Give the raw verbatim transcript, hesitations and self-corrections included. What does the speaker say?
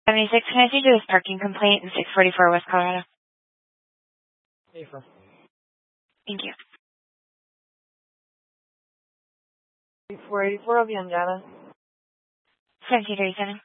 seventy-six, can I see you this parking complaint in six forty-four West Colorado? April. Thank you. four eighty-four, I'll be on data. seventeen thirty-seven.